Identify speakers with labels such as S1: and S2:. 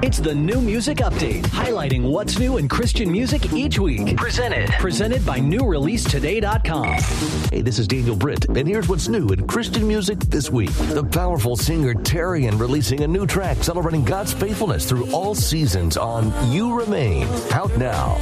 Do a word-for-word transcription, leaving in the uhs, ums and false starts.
S1: It's the New Music Update, highlighting what's new in Christian music each week. Presented. Presented by new release today dot com.
S2: Hey, this is Daniel Britt, and here's what's new in Christian music this week. The powerful singer Tarian releasing a new track celebrating God's faithfulness through all seasons on You Remain. Out now.